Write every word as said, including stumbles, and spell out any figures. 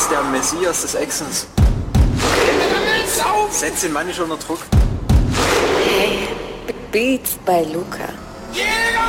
ist der Messias des Actions. Setz den Mann nicht unter Druck. Hey, Beats bei Luca. Yeah!